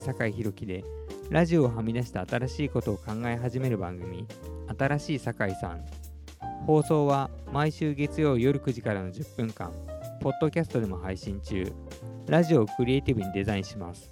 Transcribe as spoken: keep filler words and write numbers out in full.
酒井宏樹で、ラジオをはみ出した新しいことを考え始める番組、新しい酒井さん。放送は毎週月曜夜くじからのじゅっぷんかん、ポッドキャストでも配信中。ラジオをクリエイティブにデザインします。